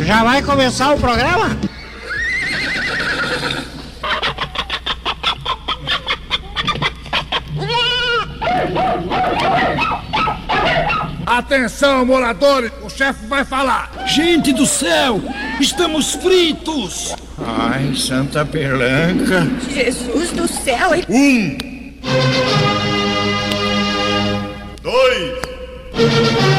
Já vai começar o programa? Atenção, moradores, o chefe vai falar. Gente do céu, estamos fritos. Ai, Santa Pelanca. Jesus do céu, hein? 1, 2